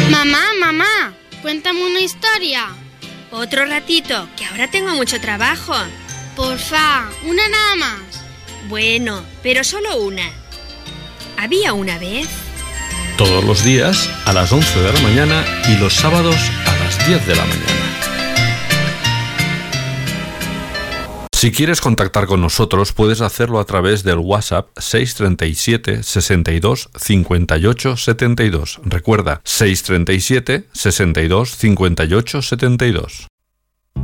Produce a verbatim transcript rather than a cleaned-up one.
Mamá, mamá, cuéntame una historia. Otro ratito, que ahora tengo mucho trabajo. Porfa, una nada más. Bueno, pero solo una. Había una vez... Todos los días a las once de la mañana y los sábados a las diez de la mañana. Si quieres contactar con nosotros, puedes hacerlo a través del WhatsApp seis treinta y siete, sesenta y dos, cincuenta y ocho, setenta y dos. Recuerda, seis treinta y siete, sesenta y dos, cincuenta y ocho, setenta y dos.